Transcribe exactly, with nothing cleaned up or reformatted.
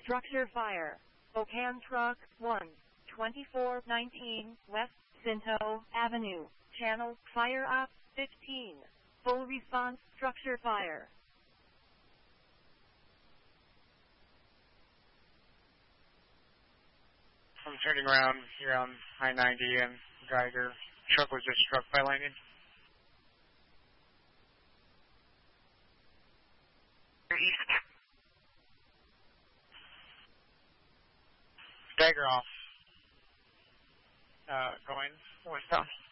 Structure fire. Okan Truck one, twenty-four nineteen West Cinto Avenue. Channel fire up fifteen. Full response structure fire. I'm turning around here on I ninety and Geiger. Truck was just struck by lightning. East. Geiger off. Uh, going westbound.